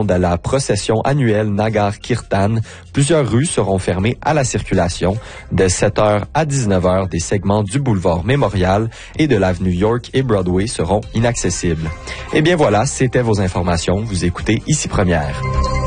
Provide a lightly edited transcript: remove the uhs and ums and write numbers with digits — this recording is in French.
de la procession annuelle Nagar Kirtan, plusieurs rues seront fermées à la circulation. De 7h à 19h, des segments du boulevard Mémorial et de l'avenue York et Broadway seront inaccessibles. Eh bien voilà, c'était vos informations. Vous écoutez Ici Première.